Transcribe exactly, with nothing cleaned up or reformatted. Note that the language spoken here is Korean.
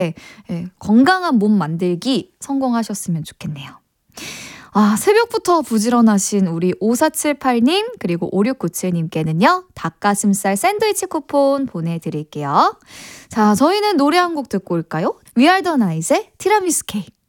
예, 건강한 몸 만들기 성공하셨으면 좋겠네요. 아, 새벽부터 부지런하신 우리 오사칠팔님 그리고 오육구칠님께는요. 닭가슴살 샌드위치 쿠폰 보내드릴게요. 자, 저희는 노래 한 곡 듣고 올까요? We Are The Night의 티라미수 케이크.